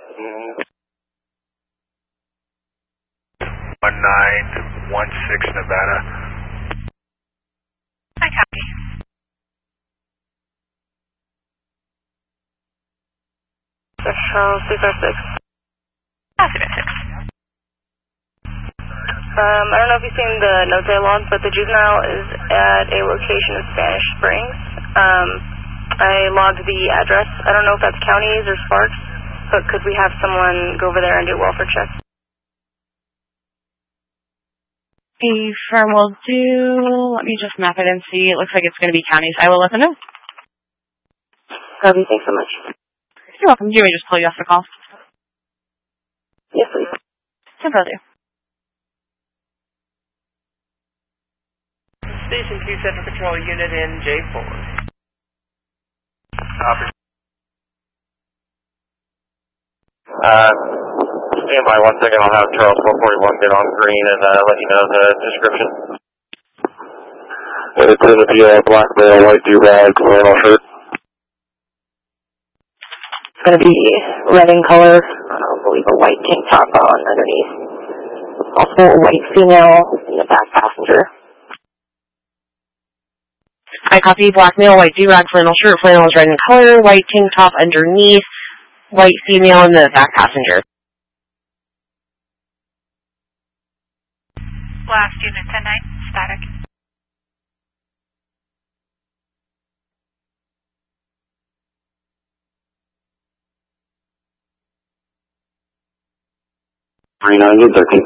1916 Nevada. Hi, copy. Charles 356. I don't know if you've seen the notes I logged, but the juvenile is at a location in Spanish Springs. I logged the address. I don't know if that's counties or Sparks, but could we have someone go over there and do a welfare check? Hey, firm will do. Let me just map it and see. It looks like it's going to be counties. I will let them know. Copy, thanks so much. You're welcome. Do you want me to just pull you off the call? Yes, please. No problem. Station 2 Central Control Unit in J4. Stand by 1 second. I'll have Charles 441 get on green and let you know the description. It's going to be a black male, white do-rag, flannel shirt. It's going to be red in color. I believe a white tank top on underneath. Also a white female in the back passenger. I copy black male, white do-rag, flannel shirt. Flannel is red in color. White tank top underneath. White female in the back passenger. Last unit 10-9, static. Engine 13.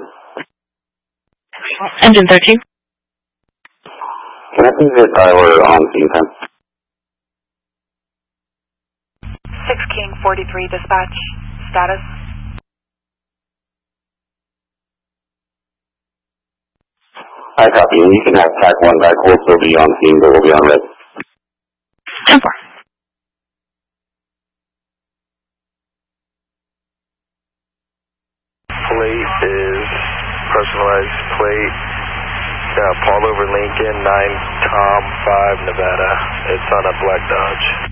Engine 13. Can I please get Tyler on scene time? 6 King 43 dispatch. Status. I copy, and you can have TAC 1 back. We'll still be on scene, but we'll be on red. 10-4. Plate is personalized plate. Paul over Lincoln, 9 Tom 5 Nevada. It's on a black Dodge.